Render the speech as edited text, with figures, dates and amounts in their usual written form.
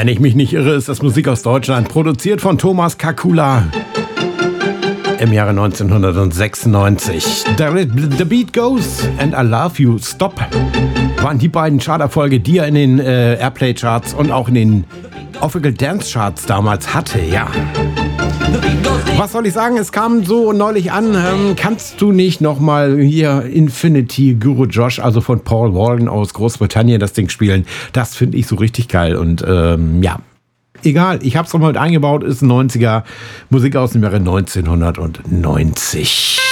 Wenn ich mich nicht irre, ist das Musik aus Deutschland, produziert von Thomas Kakula im Jahre 1996. The Beat Goes and I Love You Stop waren die beiden Charterfolge, die er in den Airplay-Charts und auch in den Official Dance Charts damals hatte, ja. Was soll ich sagen? Es kam so neulich an. Kannst du nicht nochmal hier Infinity Guru Josh, also von Paul Walden aus Großbritannien, das Ding spielen? Das finde ich so richtig geil. Und ja, egal. Ich habe es nochmal mit eingebaut. Ist ein 90er. Musik aus dem Jahre 1990.